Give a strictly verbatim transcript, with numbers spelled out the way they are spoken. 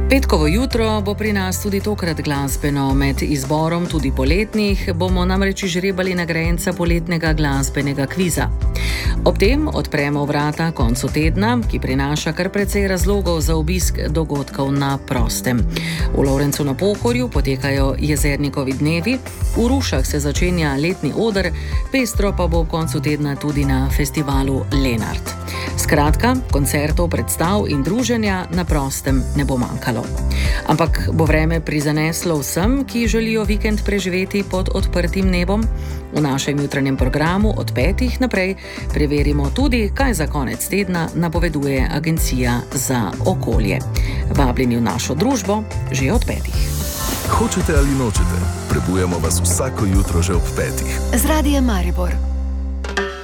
Petkovo jutro bo pri nas tudi tokrat glasbeno. Med izborom tudi poletnih bomo namreč žrebali nagrajenca poletnega glasbenega kviza. Ob tem odpremo vrata koncu tedna, ki prinaša kar precej razlogov za obisk dogodkov na prostem. V Lovrencu na Pohorju potekajo jezernikovi dnevi, v Rušah se začenja letni oder, pestro pa bo ob koncu tedna tudi na festivalu Lenart. Skratka, koncertov, predstav in druženja na prostem ne bo manjkalo. Ampak bo vreme prizaneslo vsem, ki želijo vikend preživeti pod odprtim nebom? V našem jutranjem programu od petih naprej preverimo tudi, kaj za konec tedna napoveduje Agencija za okolje. Vabljeni v našo družbo že od petih. Hočete ali nočete, prebujamo vas vsako jutro že ob petih. Z Radiem Maribor.